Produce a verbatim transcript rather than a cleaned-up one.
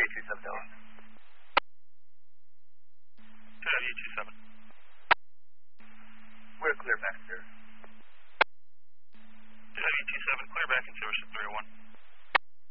two seven Dallas. two W two seven. We're clear back, sir. two W two seven, clear back in service at three oh one.